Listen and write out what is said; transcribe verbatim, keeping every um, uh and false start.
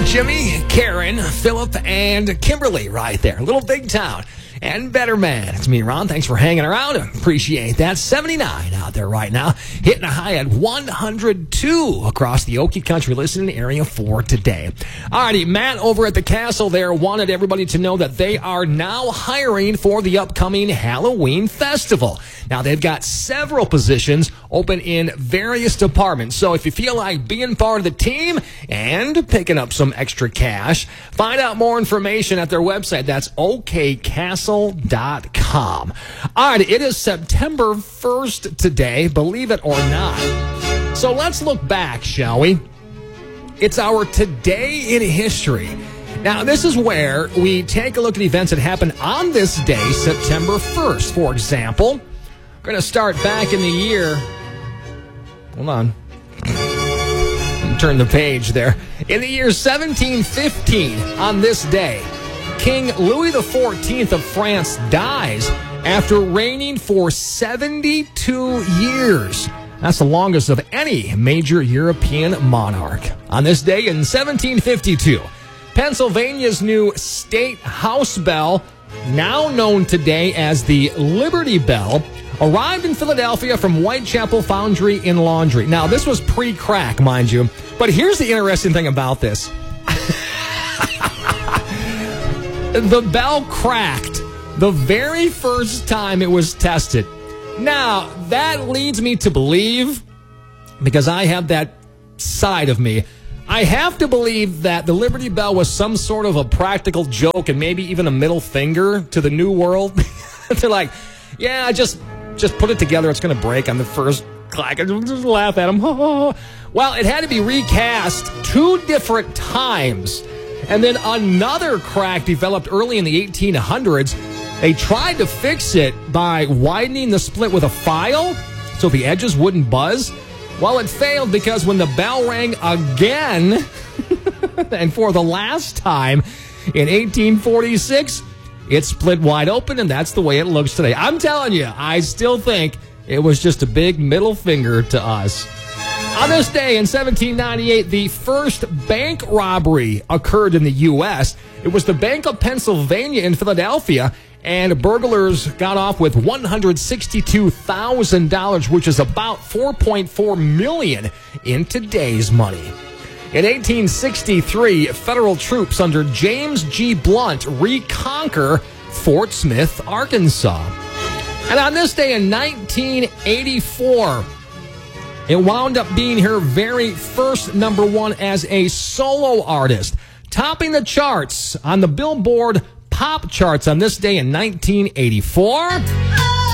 Jimmy, Karen, Philip, and Kimberly right there. Little Big Town and Better Man. It's me, Ron. Thanks for hanging around. Appreciate that. seventy-nine out there right now. Hitting a high at one hundred two across the Okie Country listening area for today. Alrighty, Matt over at the castle there wanted everybody to know that they are now hiring for the upcoming Halloween festival. Now, they've got several positions open in various departments. So if you feel like being part of the team and picking up some extra cash, find out more information at their website. That's o k castle dot com. All right, it is September first today, believe it or not. So let's look back, shall we? It's our Today in History. Now, this is where we take a look at events that happened on this day, September first. For example, we're going to start back in the year. Hold on. Turn the page there. In the year seventeen fifteen, on this day, King Louis the fourteenth of France dies after reigning for seventy-two years. That's the longest of any major European monarch. On this day in seventeen fifty-two, Pennsylvania's new state house bell, now known today as the Liberty Bell, arrived in Philadelphia from Whitechapel Foundry and Laundry. Now, this was pre-crack, mind you. But here's the interesting thing about this. The bell cracked the very first time it was tested. Now, that leads me to believe, because I have that side of me, I have to believe that the Liberty Bell was some sort of a practical joke and maybe even a middle finger to the new world. They're like, yeah, just just put it together. It's going to break on the first clack. Just laugh at them. Well, it had to be recast two different times. And then another crack developed early in the eighteen hundreds. They tried to fix it by widening the split with a file so the edges wouldn't buzz. Well, it failed because when the bell rang again, and for the last time in eighteen forty-six, it split wide open, and that's the way it looks today. I'm telling you, I still think it was just a big middle finger to us. On this day in seventeen ninety-eight, the first bank robbery occurred in the U S It was the Bank of Pennsylvania in Philadelphia, and burglars got off with one hundred sixty-two thousand dollars, which is about four point four million dollars in today's money. In eighteen sixty-three, federal troops under James G. Blunt reconquer Fort Smith, Arkansas. And on this day in nineteen eighty-four, it wound up being her very first number one as a solo artist, topping the charts on the Billboard Pop charts on this day in nineteen eighty-four.